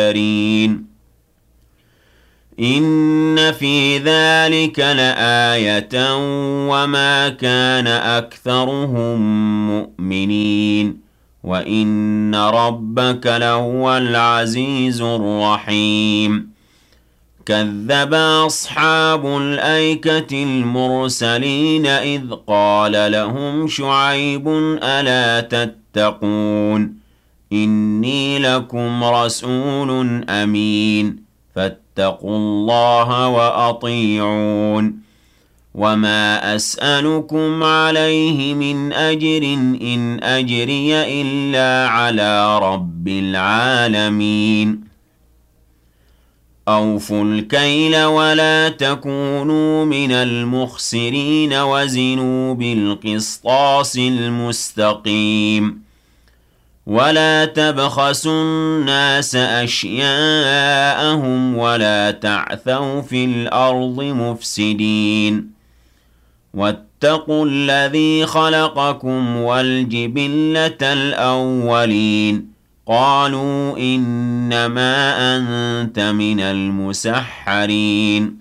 إن في ذلك لآية وما كان أكثرهم مؤمنين وإن ربك لهو العزيز الرحيم كذب أصحاب الأيكة المرسلين إذ قال لهم شعيب ألا تتقون إني لكم رسول أمين فاتقوا الله وأطيعون وما أسألكم عليه من أجر إن أجري إلا على رب العالمين أوفوا الكيل ولا تكونوا من المخسرين وزنوا بالقسطاس المستقيم ولا تبخسوا الناس أشياءهم ولا تعثوا في الأرض مفسدين واتقوا الذي خلقكم والجبلة الأولين قالوا إنما أنت من المسحرين